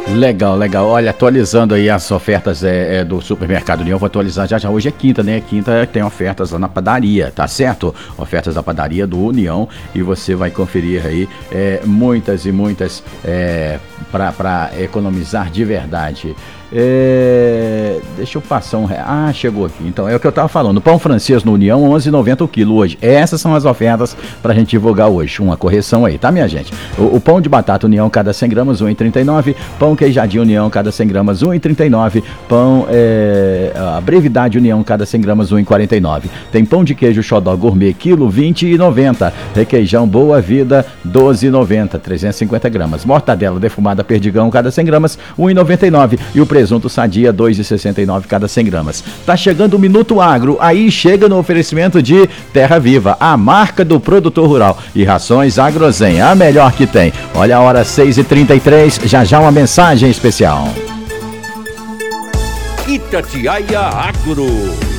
Legal, legal. Olha, atualizando aí as ofertas do Supermercado União, vou atualizar já. Hoje é quinta, né? Quinta tem ofertas lá na padaria, tá certo? Ofertas da padaria do União e você vai conferir aí muitas e muitas para economizar de verdade. Deixa eu passar chegou aqui. Então, é o que eu tava falando. Pão francês no União, R$11,90 o quilo hoje. Essas são as ofertas pra gente divulgar hoje. Uma correção aí, tá, minha gente? O pão de batata União, cada 100 gramas, R$1,39. Pão queijadinho União, cada 100 gramas, R$1,39. Pão a brevidade União, cada 100 gramas, R$1,49. Tem pão de queijo Xodó Gourmet, quilo, R$20,90. Requeijão Boa Vida, R$12,90, 350 gramas. Mortadela defumada Perdigão, cada 100 gramas, R$1,99. E o presunto Sadia, R$2,69 cada 100 gramas. Tá chegando o Minuto Agro, aí chega no oferecimento de Terra Viva, a marca do produtor rural, e Rações Agrozen, a melhor que tem. Olha a hora, 6h33, já uma mensagem especial. Itatiaia Agro.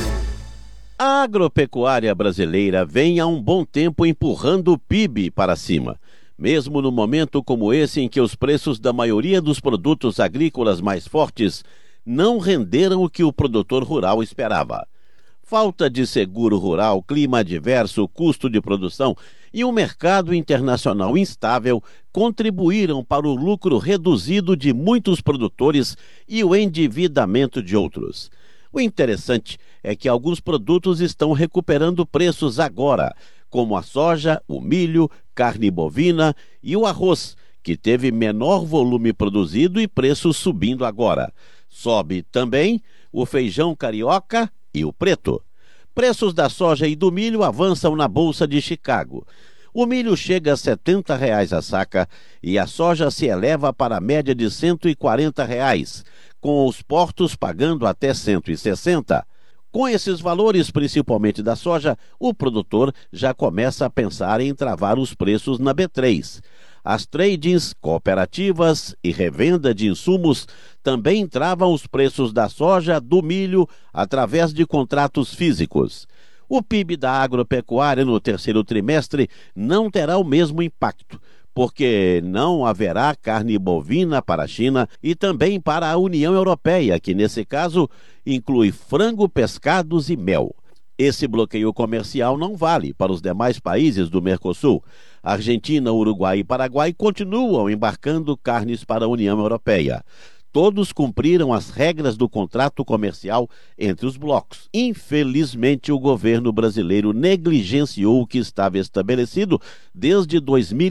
A agropecuária brasileira vem há um bom tempo empurrando o PIB para cima. Mesmo no momento como esse em que os preços da maioria dos produtos agrícolas mais fortes não renderam o que o produtor rural esperava. Falta de seguro rural, clima adverso, custo de produção e um mercado internacional instável contribuíram para o lucro reduzido de muitos produtores e o endividamento de outros. O interessante é que alguns produtos estão recuperando preços agora, como a soja, o milho, carne bovina e o arroz, que teve menor volume produzido e preços subindo agora. Sobe também o feijão carioca e o preto. Preços da soja e do milho avançam na Bolsa de Chicago. O milho chega a R$70 a saca e a soja se eleva para a média de R$140, com os portos pagando até R$160. Com esses valores, principalmente da soja, o produtor já começa a pensar em travar os preços na B3. As tradings, cooperativas e revenda de insumos também travam os preços da soja, do milho, através de contratos físicos. O PIB da agropecuária no terceiro trimestre não terá o mesmo impacto, porque não haverá carne bovina para a China e também para a União Europeia, que nesse caso inclui frango, pescados e mel. Esse bloqueio comercial não vale para os demais países do Mercosul. Argentina, Uruguai e Paraguai continuam embarcando carnes para a União Europeia. Todos cumpriram as regras do contrato comercial entre os blocos. Infelizmente, o governo brasileiro negligenciou o que estava estabelecido desde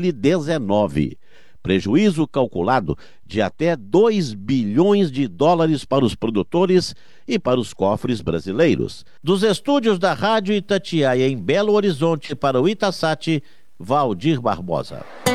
2019. Prejuízo calculado de até 2 bilhões de dólares para os produtores e para os cofres brasileiros. Dos estúdios da Rádio Itatiaia em Belo Horizonte para o Itasat, Valdir Barbosa.